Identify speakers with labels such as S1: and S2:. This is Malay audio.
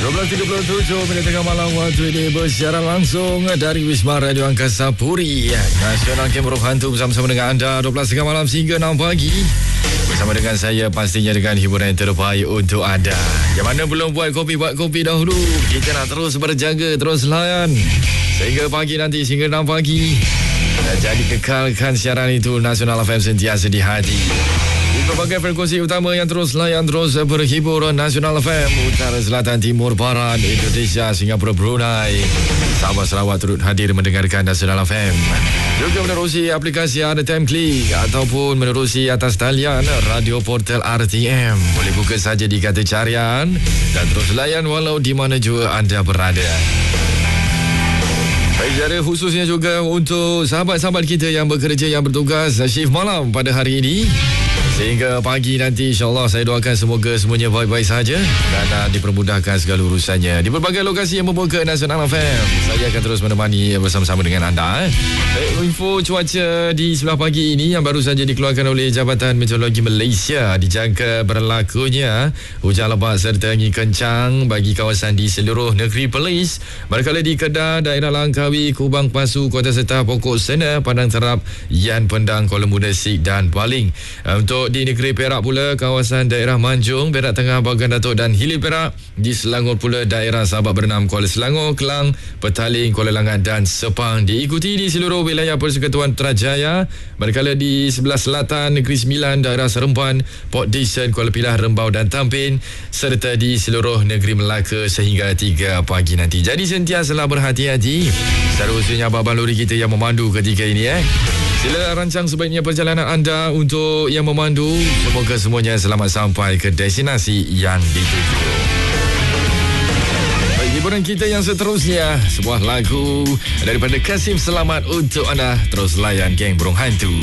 S1: 12.37 minit tengah malam waktu ini bersiaran langsung dari Wisma Radio Angkasa Puri Nasional Kem Rohantu bersama-sama dengan anda 12.30 malam hingga 6 pagi bersama dengan saya, pastinya dengan hiburan yang terbaik untuk anda. Yang mana belum buat kopi dahulu. Kita nak terus berjaga, terus layan sehingga pagi nanti, hingga 6 pagi. Jadi kekalkan siaran itu Nasional FM sentiasa di hati. Di berbagai frekuensi utama yang terus layan, terus berhibur. Nasional FM Utara, Selatan, Timur, Barat, Indonesia, Singapura, Brunei, Sabah, Sarawak turut hadir mendengarkan Nasional FM. Juga menerusi aplikasi RTM Klik ataupun menerusi atas talian radio portal RTM. Boleh buka saja di kata carian dan terus layan walau di mana juga anda berada. Secara khususnya juga untuk sahabat-sahabat kita yang bekerja, yang bertugas shift malam pada hari ini sehingga pagi nanti, insyaAllah saya doakan semoga semuanya baik-baik saja dan dipermudahkan segala urusannya di berbagai lokasi yang membuka Nasional FM. Saya akan terus menemani bersama-sama dengan anda. Info cuaca di sebelah pagi ini yang baru saja dikeluarkan oleh Jabatan Meteorologi Malaysia, dijangka berlakunya hujan lebat serta angin kencang bagi kawasan di seluruh negeri Perlis, manakala di Kedah, daerah Langkawi, Kubang, Pasu, Kota Serta, Pokok Sena, Padang Terap, Yan, Pendang, Kuala Muda, Sik dan Baling. Untuk di negeri Perak pula, kawasan daerah Manjung, Perak Tengah, Bagan Datuk dan Hilir Perak. Di Selangor pula, daerah Sabak Bernam, Kuala Selangor, Kelang, Petaling, Kuala Langat dan Sepang. Diikuti di seluruh wilayah Persekutuan Putrajaya, manakala di sebelah selatan Negeri Sembilan, daerah Seremban, Port Dickson, Kuala Pilah, Rembau dan Tampin, serta di seluruh negeri Melaka sehingga 3 pagi nanti. Jadi sentiasalah berhati-hati. Seterusnya abang lori kita yang memandu ketika ini Sila rancang sebaiknya perjalanan anda untuk yang memandu. Semoga semuanya selamat sampai ke destinasi yang dituju. Hiburan kita yang seterusnya, sebuah lagu daripada Kasim Selamat untuk anda. Terus layan geng Burung Hantu.